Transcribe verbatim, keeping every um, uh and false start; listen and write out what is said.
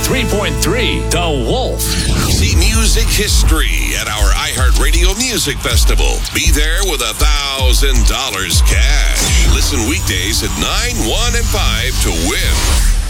three point three, The Wolf. See music history at our iHeartRadio Music Festival. Be there with a thousand dollars cash. Listen weekdays at nine, one, and five to win.